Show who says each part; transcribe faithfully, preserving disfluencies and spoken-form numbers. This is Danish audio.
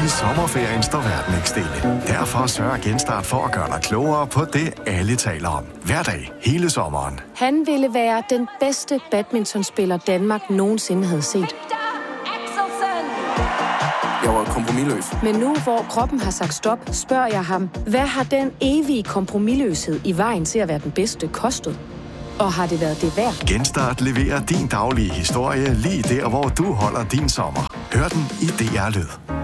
Speaker 1: I sommerferien står verden ikke stille. Derfor sørger Genstart for at gøre dig klogere på det, alle taler om. Hver dag, hele sommeren.
Speaker 2: Han ville være den bedste badmintonspiller, Danmark nogensinde havde set.
Speaker 3: Jeg var kompromisløs.
Speaker 2: Men nu, hvor kroppen har sagt stop, spørger jeg ham, hvad har den evige kompromisløshed i vejen til at være den bedste kostet? Og har det været det værd?
Speaker 1: Genstart leverer din daglige historie lige der, hvor du holder din sommer. Hør den i D R Lyd.